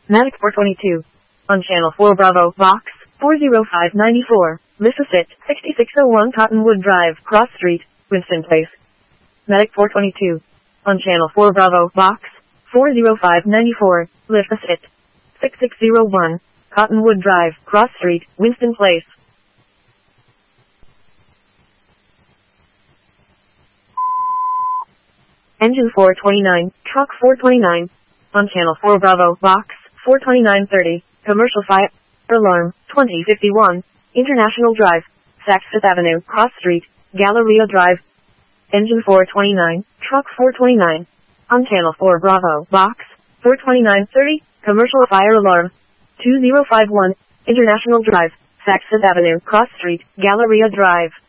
Medic 422. On Channel 4 Bravo, Box 40594. Mississippi, 6601 Cottonwood Drive, Cross Street, Winston Place. Medic 422. On Channel 4 Bravo, Box 40594. Mississippi, 6601 Cottonwood Drive, Cross Street, Winston Place. Engine 429, Truck 429. On Channel 4 Bravo, Box 42930. Commercial Fire Alarm 2051. International Drive, Saks Fifth Avenue, Cross Street, Galleria Drive. Engine 429, Truck 429. On Channel 4 Bravo, Box 42930. Commercial Fire Alarm 2051. International Drive, Saks Fifth Avenue, Cross Street, Galleria Drive.